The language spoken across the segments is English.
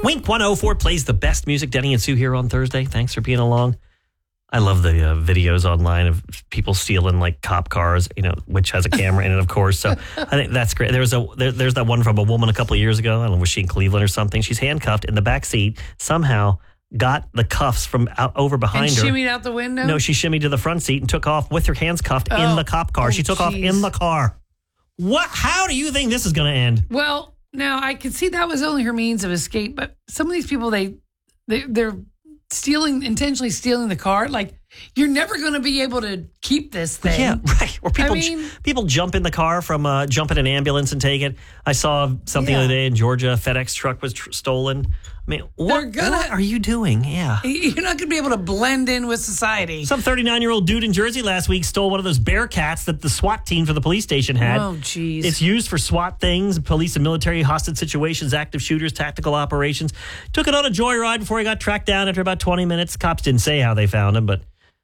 Wink 104 plays the best music. Denny and Sue here on Thursday. Thanks for being along. I love the videos online of people stealing like cop cars, which has a camera in it, of course. So I think that's great. There's that one from a woman a couple of years ago. I don't know, was she in Cleveland or something? She's handcuffed in the back seat, somehow got the cuffs from over behind her. And shimmied out the window? No, she shimmied to the front seat and took off with her hands cuffed in the cop car. She took off in the car. What? How do you think this is going to end? Well, now I can see that was only her means of escape, but some of these people, they're intentionally stealing the car. Like, you're never going to be able to keep this thing. Yeah, right. Or people jump in the car from jump in an ambulance and take it. I saw something the other day in Georgia. A FedEx truck was stolen. I mean, what are you doing? Yeah. You're not going to be able to blend in with society. Some 39-year-old dude in Jersey last week stole one of those Bearcats that the SWAT team for the police station had. Oh, jeez. It's used for SWAT things, police and military, hostage situations, active shooters, tactical operations. Took it on a joyride before he got tracked down after about 20 minutes. Cops didn't say how they found him, but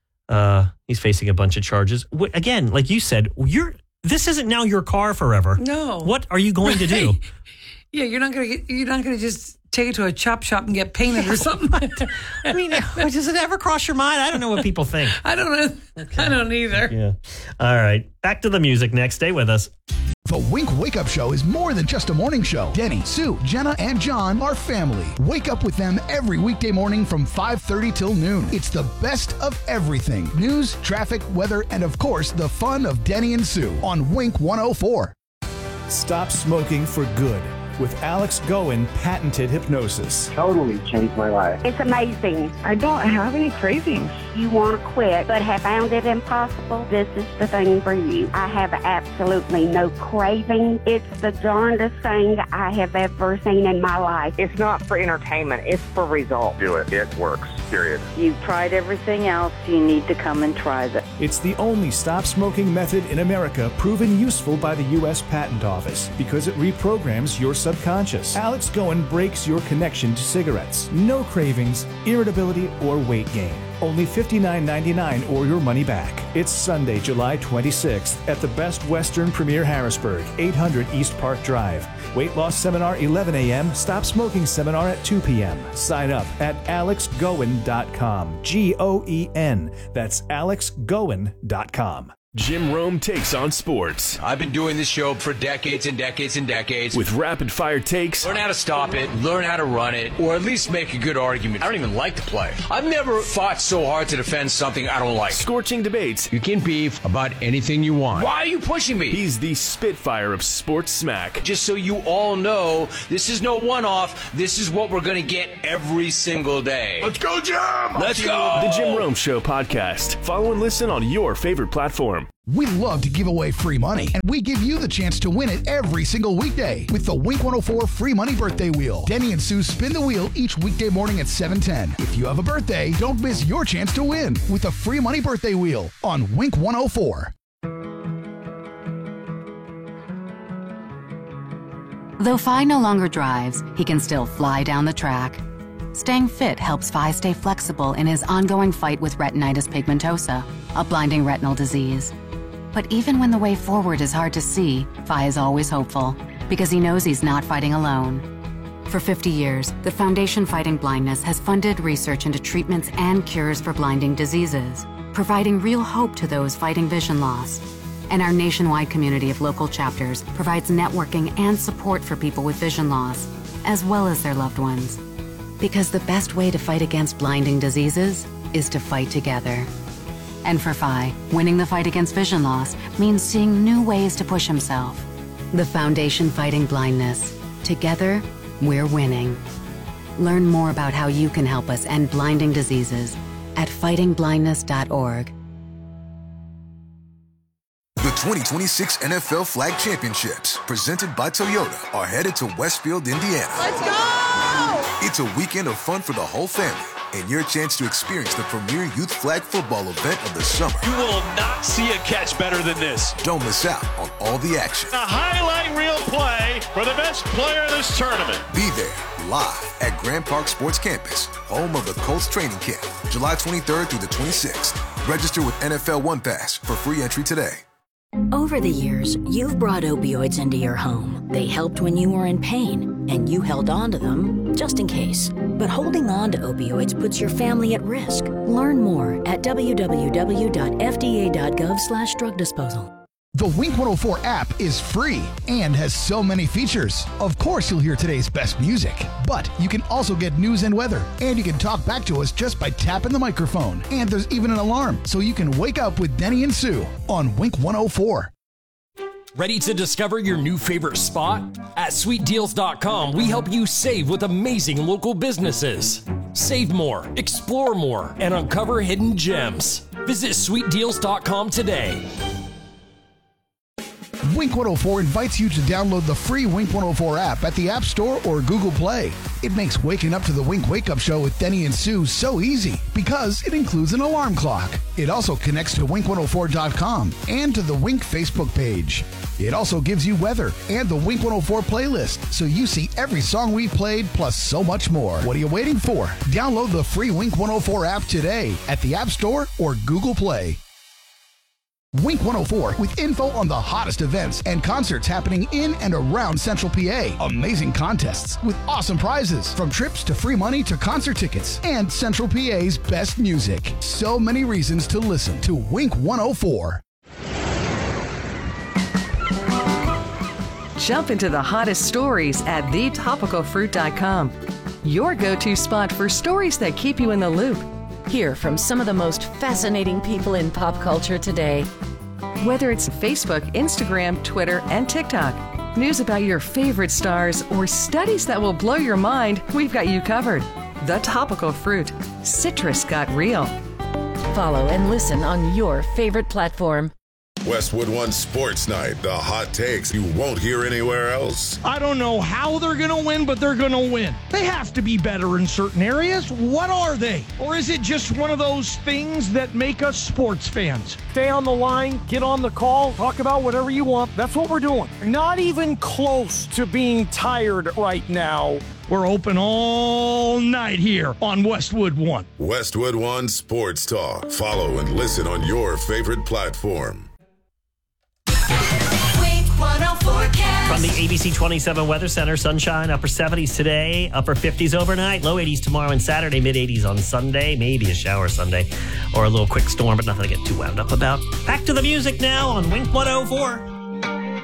he's facing a bunch of charges. Again, like you said, this isn't now your car forever. No. What are you going to do? Yeah, you're not going to just take it to a chop shop and get painted or something. I mean, does it ever cross your mind? I don't know what people think. I don't know. Okay. I don't either. Yeah. All right. Back to the music next. Stay with us. The Wink Wake Up Show is more than just a morning show. Denny, Sue, Jenna, and John are family. Wake up with them every weekday morning from 5:30 till noon. It's the best of everything. News, traffic, weather, and of course, the fun of Denny and Sue on Wink 104. Stop smoking for good with Alex Goen patented hypnosis. Totally changed my life. It's amazing. I don't have any cravings. You want to quit, but have found it impossible? This is the thing for you. I have absolutely no craving. It's the darndest thing I have ever seen in my life. It's not for entertainment. It's for results. Do it. It works. Period. You've tried everything else. You need to come and try this. It's the only stop smoking method in America proven useful by the U.S. Patent Office because it reprograms your subconscious. Alex Goen breaks your connection to cigarettes. No cravings, irritability, or weight gain. Only $59.99 or your money back. It's Sunday, July 26th at the Best Western Premier Harrisburg, 800 East Park Drive. Weight loss seminar 11 a.m., stop smoking seminar at 2 p.m. Sign up at alexgoen.com. Goen. That's alexgoen.com. Jim Rome takes on sports. I've been doing this show for decades and decades and decades. With rapid-fire takes. Learn how to stop it, learn how to run it, or at least make a good argument. I don't even like to play. I've never fought so hard to defend something I don't like. Scorching debates. You can beef about anything you want. Why are you pushing me? He's the Spitfire of sports smack. Just so you all know, this is no one-off. This is what we're going to get every single day. Let's go, Jim! Let's go! The Jim Rome Show podcast. Follow and listen on your favorite platform. We love to give away free money, and we give you the chance to win it every single weekday with the Wink 104 Free Money Birthday Wheel. Denny and Sue spin the wheel each weekday morning at 7:10. If you have a birthday, don't miss your chance to win with the Free Money Birthday Wheel on Wink 104. Though Phi no longer drives, he can still fly down the track. Staying fit helps Phi stay flexible in his ongoing fight with retinitis pigmentosa, a blinding retinal disease. But even when the way forward is hard to see, Phi is always hopeful because he knows he's not fighting alone. For 50 years, the Foundation Fighting Blindness has funded research into treatments and cures for blinding diseases, providing real hope to those fighting vision loss. And our nationwide community of local chapters provides networking and support for people with vision loss, as well as their loved ones. Because the best way to fight against blinding diseases is to fight together. And for Phi, winning the fight against vision loss means seeing new ways to push himself. The Foundation Fighting Blindness. Together, we're winning. Learn more about how you can help us end blinding diseases at fightingblindness.org. The 2026 NFL Flag Championships, presented by Toyota, are headed to Westfield, Indiana. Let's go! It's a weekend of fun for the whole family and your chance to experience the premier youth flag football event of the summer. You will not see a catch better than this. Don't miss out on all the action. A highlight reel play for the best player in this tournament. Be there live at Grand Park Sports Campus, home of the Colts training camp, July 23rd through the 26th. Register with NFL One Pass for free entry today. Over the years, you've brought opioids into your home. They helped when you were in pain, and you held on to them just in case. But holding on to opioids puts your family at risk. Learn more at www.fda.gov/drug disposal. The Wink 104 app is free and has so many features. Of course, you'll hear today's best music, but you can also get news and weather, and you can talk back to us just by tapping the microphone. And there's even an alarm, so you can wake up with Denny and Sue on Wink 104. Ready to discover your new favorite spot? At sweetdeals.com, we help you save with amazing local businesses. Save more, explore more, and uncover hidden gems. Visit sweetdeals.com today. Wink 104 invites you to download the free Wink 104 app at the App Store or Google Play. It makes waking up to the Wink Wake Up Show with Denny and Sue so easy because it includes an alarm clock. It also connects to Wink104.com and to the Wink Facebook page. It also gives you weather and the Wink 104 playlist, so you see every song we've played plus so much more. What are you waiting for? Download the free Wink 104 app today at the App Store or Google Play. Wink 104 with info on the hottest events and concerts happening in and around Central PA. Amazing contests with awesome prizes, from trips to free money to concert tickets, and Central PA's best music. So many reasons to listen to Wink 104. Jump into the hottest stories at thetopicalfruit.com. Your go-to spot for stories that keep you in the loop. Hear from some of the most fascinating people in pop culture today. Whether it's Facebook, Instagram, Twitter, and TikTok, news about your favorite stars, or studies that will blow your mind, we've got you covered. The Topical Fruit. Citrus got real. Follow and listen on your favorite platform. Westwood One Sports Night, the hot takes you won't hear anywhere else. I don't know how they're going to win, but they're going to win. They have to be better in certain areas. What are they? Or is it just one of those things that make us sports fans? Stay on the line, get on the call, talk about whatever you want. That's what we're doing. Not even close to being tired right now. We're open all night here on Westwood One. Westwood One Sports Talk. Follow and listen on your favorite platform. From the ABC 27 Weather Center, sunshine, upper 70s today, upper 50s overnight, low 80s tomorrow and Saturday, mid 80s on Sunday, maybe a shower Sunday, or a little quick storm, but nothing to get too wound up about. Back to the music now on Wink 104.